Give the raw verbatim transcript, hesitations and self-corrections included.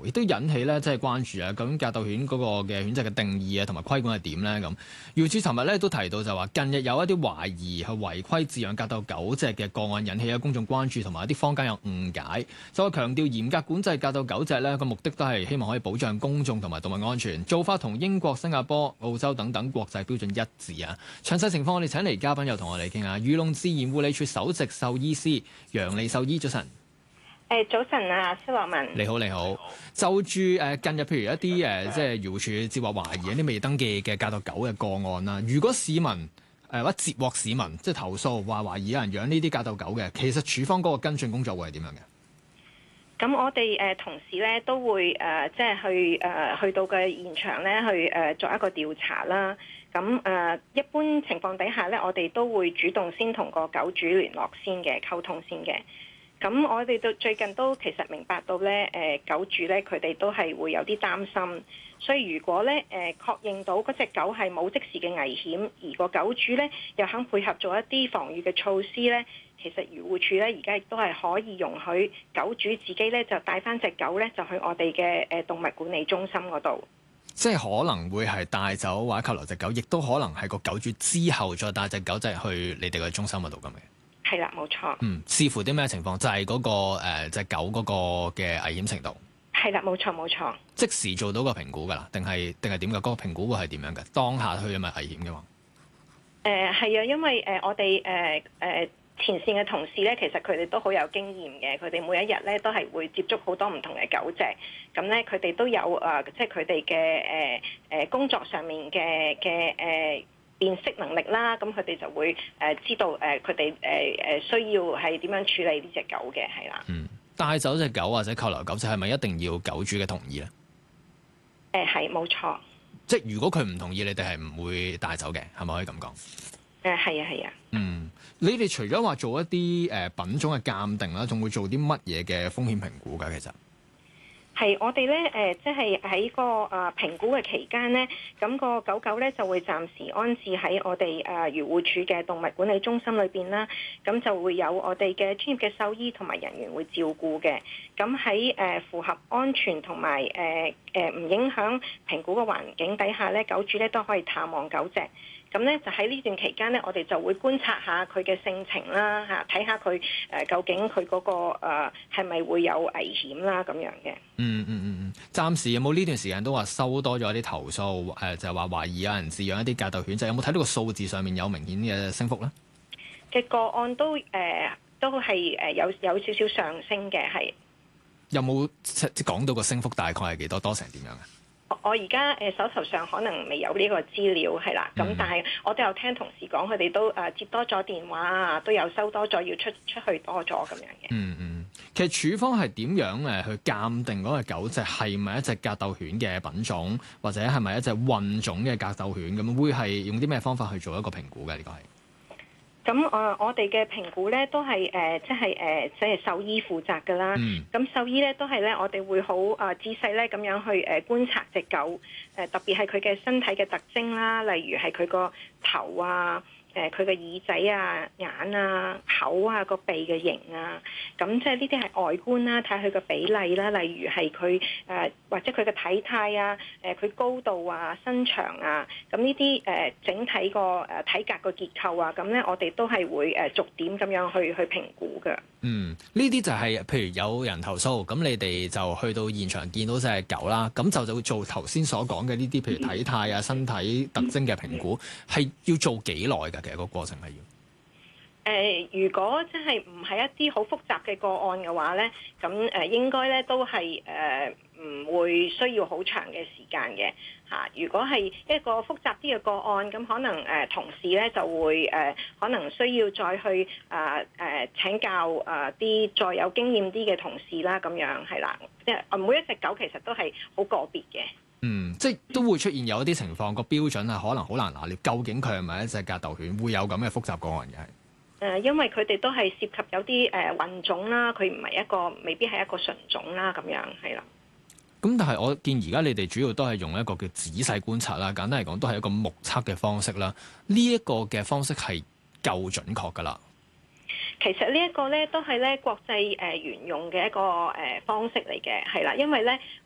亦都引起咧即係關注啊。究竟格鬥犬嗰個嘅犬隻嘅定義啊，同埋規管係點咧？咁漁署尋日咧都提到就話，近日有一啲懷疑係違規飼養格鬥狗隻嘅個案，引起咗公眾關注，同埋一啲坊間有誤解，就強調嚴格管制格鬥狗隻咧個目的都係希望可以保障公眾同埋動物安全，做法同英國、新加坡、澳洲等等國際標準一致啊。詳細情況我哋請嚟嘉賓又同我哋傾下，漁農自然護理署首席獸醫師楊利獸醫，早晨。 誒早晨啊，蕭樂文。 你好，你好。就住誒近日，譬如一啲誒即係漁護署接獲懷疑一啲未登記嘅格鬥狗嘅個案啦。如果市民誒或者接獲市民即係投訴話懷疑有人養呢啲格鬥狗嘅，其實署方嗰個跟進工作會係點樣嘅？ 咁我哋誒同事咧都會誒即係去誒去到嘅現場咧去誒作一個調查啦。咁誒一般情況底下咧，我哋都會主動先同個狗主聯絡先嘅，溝通先嘅。咁我哋都最近都其實明白到咧，誒狗主咧佢哋都係會有啲擔心，所以如果咧誒確認到嗰隻狗係冇即時嘅危險，而個狗主咧又肯配合做一啲防禦嘅措施咧，其實漁護署咧而家亦都係可以容許狗主自己咧就帶翻隻狗咧就去我哋嘅誒動物管理中心嗰度。 即係可能會係帶走或者扣留隻狗，亦都可能係個狗主之後再帶隻狗仔去你哋嘅中心嗰度咁嘅。 係啦，冇錯。 嗯，視乎啲咩情況，就係、是、嗰、那個誒隻、呃、狗嗰個嘅危險程度。 係啦，冇錯冇錯。 即時做到個評估㗎啦，定係定係點㗎？嗰、那個評估會係點樣嘅？當下佢有咪危險嘅話？ 誒係啊，因為誒、呃、我哋誒誒前線嘅同事咧，其實佢哋都好有經驗嘅，佢哋每一日咧都係會接觸好多唔同嘅狗隻，咁咧佢哋都有誒、呃，即係佢哋嘅誒誒工作上面嘅嘅誒。辨識能力啦，咁佢哋就會誒知道誒佢哋誒誒需要係點樣處理呢隻狗嘅，係啦。嗯， 帶走隻狗或者扣留狗隻係咪一定要狗主嘅同意咧？ 誒係冇錯。即係如果佢唔同意，你哋係唔會帶走嘅，係咪可以咁講？ 誒係啊係啊。嗯， 你哋除咗話做一啲誒品種嘅鑑定啦，仲會做啲乜嘢嘅風險評估㗎？其實？ 係我哋咧，誒，即係喺個誒評估嘅期間咧，咁個狗狗咧就會暫時安置喺我哋誒漁護署嘅動物管理中心裏邊啦。咁就會有我哋嘅專業嘅獸醫同埋人員會照顧嘅。咁喺誒符合安全同埋誒誒唔影響評估嘅環境底下咧，狗主咧都可以探望狗隻。咁咧就喺呢段期間咧，我哋就會觀察下佢嘅性情啦，嚇睇下佢誒究竟佢嗰個誒係咪會有危險啦咁樣嘅。 嗯嗯嗯嗯，暫時有冇呢段時間都話收多咗一啲投訴？誒、呃、就係話懷疑有人飼養一啲格鬥犬，就有冇睇到個數字上面有明顯嘅升幅咧？ 嘅個案都誒、呃、都係誒有有少少上升嘅，係。 有冇即係講到個升幅大概係幾多？多成點樣啊？ 我而家誒手頭上可能未有呢個資料係啦，咁、嗯、但係我都有聽同事講，佢哋都誒接多咗電話啊，都有收多咗，要出出去多咗咁樣嘅。 嗯嗯，其實署方係點樣誒去鑑定嗰個狗隻係咪一隻格鬥犬嘅品種，或者係咪一隻混種嘅格鬥犬咁？會係用啲咩方法去做一個評估嘅？呢個係？ 咁誒、呃，我哋嘅評估咧都係誒、呃，即係誒、呃，即係獸醫負責㗎啦。咁、嗯、獸醫咧都係咧，我哋會好誒、呃、仔細咧咁樣去誒、呃、觀察隻狗，誒、呃、特別係佢嘅身體嘅特徵啦，例如係佢個頭啊。誒佢嘅耳仔啊、眼啊、口啊、個鼻嘅形啊，咁即係呢啲係外觀啦，睇下佢嘅比例啦，例如係佢誒或者佢嘅體態啊、誒、呃、佢高度啊、身長啊，咁呢啲誒整體個誒體格個結構啊，咁咧我哋都係會誒逐點咁樣去去評估嘅。嗯， 呢啲就係、是、譬如有人投訴，咁你哋就去到現場見到隻狗啦，咁就就會做頭先所講嘅呢啲，譬如體態啊、身體特徵嘅評估，係要做幾耐㗎？其實個過程係要。誒、 呃，如果真係唔係一啲好複雜嘅個案嘅話咧，咁誒、呃、應該咧都係誒唔會需要好長嘅時間嘅嚇。如果係一個複雜啲嘅個案，咁可能誒、呃、同事咧就會誒、呃、可能需要再去誒誒、呃呃、請教誒啲、呃、再有經驗啲嘅同事啦，咁樣係啦。即係每一隻狗其實都係好個別嘅。 嗯，即係都會出現有一啲情況，個標準係可能好難拿捏，究竟佢係咪一隻格鬥犬，會有咁嘅複雜個案嘅係。 誒，因為佢哋都係涉及有啲誒混種啦，佢唔係一個，未必係一個純種啦，咁樣係啦。 咁但係我見而家你哋主要都係用一個叫仔細觀察啦，簡單嚟講都係一個目測嘅方式啦。呢一個嘅方式係夠準確㗎啦。 其實呢一個咧都係咧國際誒沿用嘅一個誒方式嚟嘅，係啦，因為咧